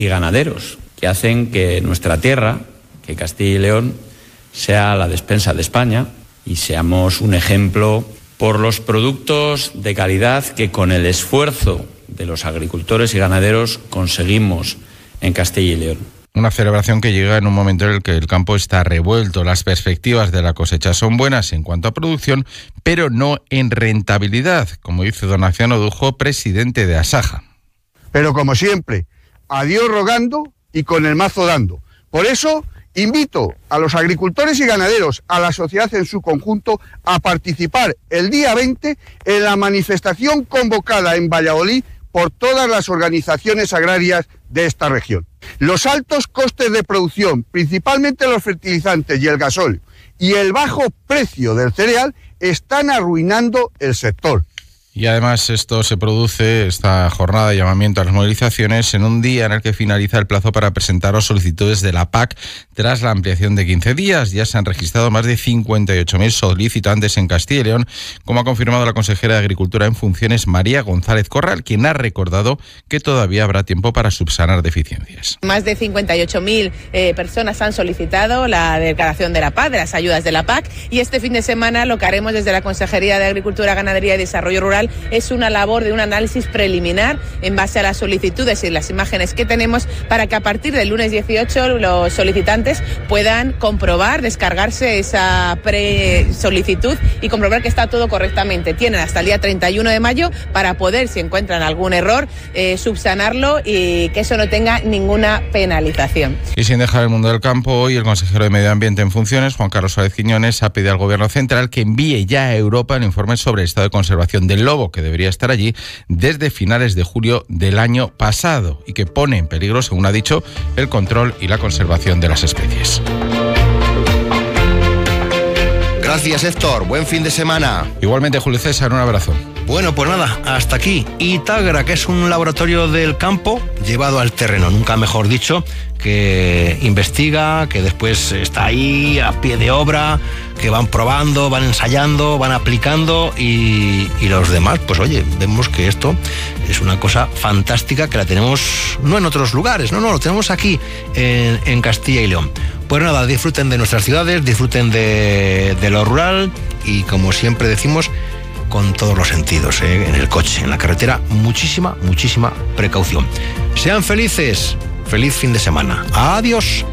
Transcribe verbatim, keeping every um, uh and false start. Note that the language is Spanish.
y ganaderos, que hacen que nuestra tierra, que Castilla y León, sea la despensa de España y seamos un ejemplo por los productos de calidad que con el esfuerzo de los agricultores y ganaderos conseguimos en Castilla y León. Una celebración que llega en un momento en el que el campo está revuelto. Las perspectivas de la cosecha son buenas en cuanto a producción, pero no en rentabilidad, como dice don Naciano Dujo, presidente de Asaja. Pero como siempre, a Dios rogando y con el mazo dando. Por eso invito a los agricultores y ganaderos, a la sociedad en su conjunto, a participar el día veinte en la manifestación convocada en Valladolid por todas las organizaciones agrarias de esta región. Los altos costes de producción, principalmente los fertilizantes y el gasóleo, y el bajo precio del cereal están arruinando el sector. Y además esto se produce, esta jornada de llamamiento a las movilizaciones, en un día en el que finaliza el plazo para presentar las solicitudes de la P A C tras la ampliación de quince días. Ya se han registrado más de cincuenta y ocho mil solicitantes en Castilla y León, como ha confirmado la consejera de Agricultura en funciones, María González Corral, quien ha recordado que todavía habrá tiempo para subsanar deficiencias. Más de cincuenta y ocho mil eh, personas han solicitado la declaración de la P A C, de las ayudas de la P A C, y este fin de semana lo que haremos desde la Consejería de Agricultura, Ganadería y Desarrollo Rural es una labor de un análisis preliminar en base a las solicitudes y las imágenes que tenemos para que a partir del lunes dieciocho los solicitantes puedan comprobar, descargarse esa pre-solicitud y comprobar que está todo correctamente. Tienen hasta el día treinta y uno de mayo para poder, si encuentran algún error, eh, subsanarlo y que eso no tenga ninguna penalización. Y sin dejar el mundo del campo, hoy el consejero de Medio Ambiente en funciones, Juan Carlos Suárez Quiñones, ha pedido al Gobierno central que envíe ya a Europa el informe sobre el estado de conservación del lobo, que debería estar allí desde finales de julio del año pasado y que pone en peligro, según ha dicho, el control y la conservación de las especies. Gracias, Héctor. Buen fin de semana. Igualmente, Julio César, un abrazo. Bueno, pues nada, hasta aquí. Itagra, que es un laboratorio del campo llevado al terreno, nunca mejor dicho, que investiga, que después está ahí a pie de obra, que van probando, van ensayando, van aplicando y, y los demás, pues oye, vemos que esto es una cosa fantástica que la tenemos no en otros lugares, no, no, lo tenemos aquí en, en Castilla y León. Pues nada, disfruten de nuestras ciudades, disfruten de, de lo rural y, como siempre decimos, con todos los sentidos, ¿eh? En el coche, en la carretera, muchísima, muchísima precaución. Sean felices, feliz fin de semana. Adiós.